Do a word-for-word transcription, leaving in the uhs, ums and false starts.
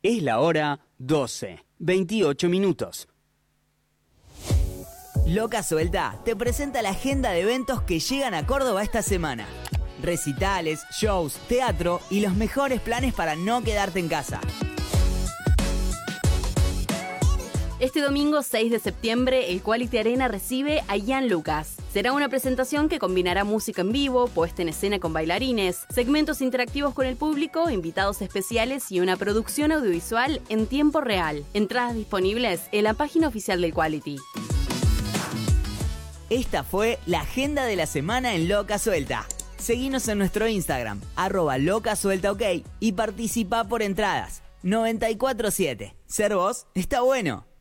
Es la hora doce, veintiocho minutos. Loca Suelta te presenta la agenda de eventos que llegan a Córdoba esta semana. Recitales, shows, teatro y los mejores planes para no quedarte en casa. Este domingo seis de septiembre, el Quality Arena recibe a Ian Lucas. Será una presentación que combinará música en vivo, puesta en escena con bailarines, segmentos interactivos con el público, invitados especiales y una producción audiovisual en tiempo real. Entradas disponibles en la página oficial del Quality. Esta fue la agenda de la semana en Loca Suelta. Seguinos en nuestro Instagram, arroba Loca Suelta OK, y participa por entradas. noventa y cuatro siete. Ser vos está bueno.